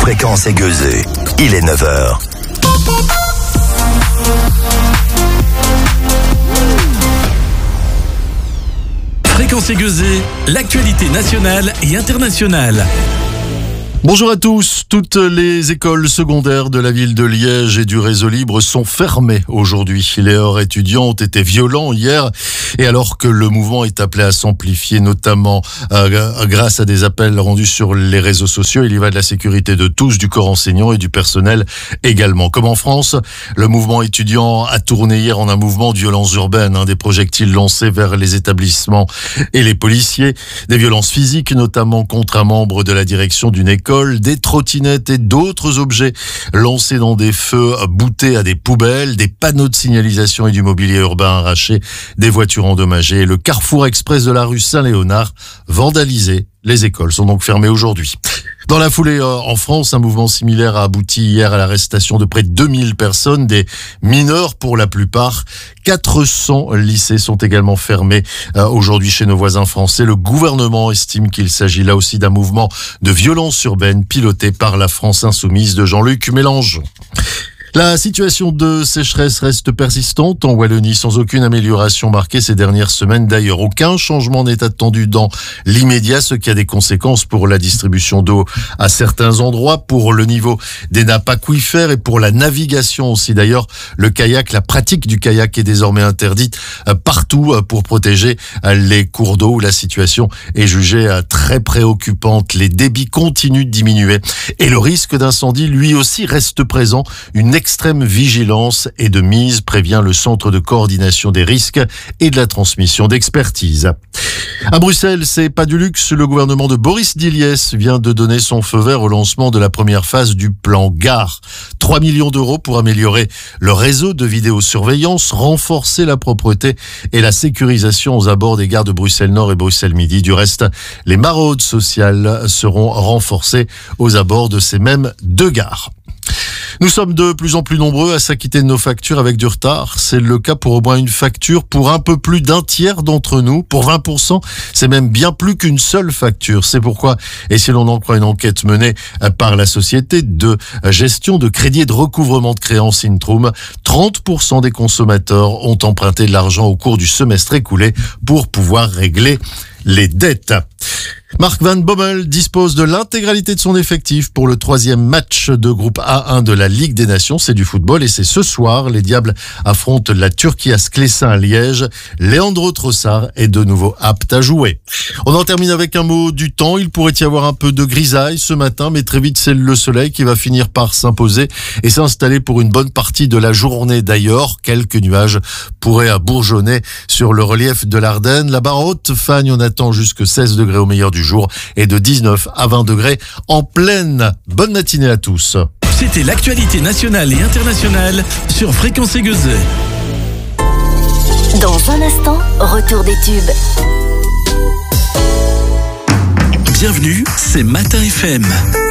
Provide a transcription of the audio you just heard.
Fréquence Aiguezée, il est 9h. Fréquence Aiguezée, l'actualité nationale et internationale. Bonjour à tous. Toutes les écoles secondaires de la ville de Liège et du réseau libre sont fermées aujourd'hui. Les heurts étudiants ont été violents hier et alors que le mouvement est appelé à s'amplifier, notamment grâce à des appels rendus sur les réseaux sociaux, il y va de la sécurité de tous, du corps enseignant et du personnel également. Comme en France, le mouvement étudiant a tourné hier en un mouvement de violence urbaine, des projectiles lancés vers les établissements et les policiers, des violences physiques notamment contre un membre de la direction d'une école, des trottinettes et d'autres objets lancés dans des feux, boutés à des poubelles, des panneaux de signalisation et du mobilier urbain arraché, des voitures endommagées. Le carrefour express de la rue Saint-Léonard vandalisé. Les écoles sont donc fermées aujourd'hui. Dans la foulée, en France, un mouvement similaire a abouti hier à l'arrestation de près de 2000 personnes, des mineurs pour la plupart. 400 lycées sont également fermés aujourd'hui chez nos voisins français. Le gouvernement estime qu'il s'agit là aussi d'un mouvement de violence urbaine piloté par la France insoumise de Jean-Luc Mélenchon. La situation de sécheresse reste persistante en Wallonie sans aucune amélioration marquée ces dernières semaines. D'ailleurs, aucun changement n'est attendu dans l'immédiat, ce qui a des conséquences pour la distribution d'eau à certains endroits, pour le niveau des nappes aquifères et pour la navigation aussi. D'ailleurs, le kayak, la pratique du kayak est désormais interdite partout pour protéger les cours d'eau où la situation est jugée très préoccupante. Les débits continuent de diminuer et le risque d'incendie, lui aussi, reste présent. Une extrême vigilance et de mise, prévient le Centre de coordination des risques et de la transmission d'expertise. À Bruxelles, c'est pas du luxe. Le gouvernement de Boris Diliès vient de donner son feu vert au lancement de la première phase du plan Gare. 3 millions d'euros pour améliorer le réseau de vidéosurveillance, renforcer la propreté et la sécurisation aux abords des gares de Bruxelles-Nord et Bruxelles-Midi. Du reste, les maraudes sociales seront renforcées aux abords de ces mêmes deux gares. Nous sommes de plus en plus nombreux à s'acquitter de nos factures avec du retard. C'est le cas pour au moins une facture pour un peu plus d'un tiers d'entre nous. Pour 20%, c'est même bien plus qu'une seule facture. C'est pourquoi, et si l'on en croit une enquête menée par la société de gestion de crédit et de recouvrement de créances Intrum, 30% des consommateurs ont emprunté de l'argent au cours du semestre écoulé pour pouvoir régler les dettes. Mark Van Bommel dispose de l'intégralité de son effectif pour le 3e match de groupe A1 de la Ligue des Nations. C'est du football et c'est ce soir. Les Diables affrontent la Turquie à Sclessin à Liège. Leandro Trossard est de nouveau apte à jouer. On en termine avec un mot du temps. Il pourrait y avoir un peu de grisaille ce matin, mais très vite c'est le soleil qui va finir par s'imposer et s'installer pour une bonne partie de la journée. D'ailleurs, quelques nuages pourraient bourgeonner sur le relief de l'Ardenne. Là-bas en Haute-Fagne, on attend jusque 16 degrés au meilleur du jour et de 19 à 20 degrés en pleine. Bonne matinée à tous. C'était l'actualité nationale et internationale sur Fréquence Aiguezée. Dans un instant, retour des tubes. Bienvenue, c'est Matin FM.